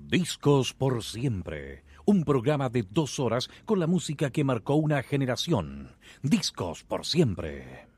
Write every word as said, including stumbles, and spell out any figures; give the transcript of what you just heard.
Discos por siempre. Un programa de dos horas con la música que marcó una generación. Discos por siempre.